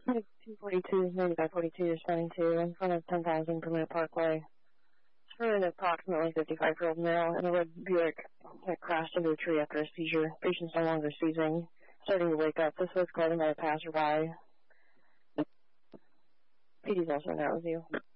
242, 9542 responding to in front of 10,000 Permanent Parkway. It's for an approximately 55-year-old male in a red Buick that crashed into a tree after a seizure. Patient's no longer seizing, starting to wake up. This was called by a passerby. PD's also in that with you.